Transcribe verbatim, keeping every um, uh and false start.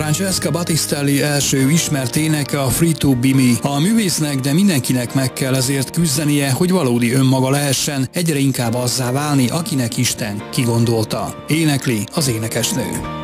Francesca Battistelli első ismert éneke a Free to Be Me. A művésznek, de mindenkinek meg kell ezért küzdenie, hogy valódi önmaga lehessen, egyre inkább azzá válni, akinek Isten kigondolta. Énekli az énekesnő.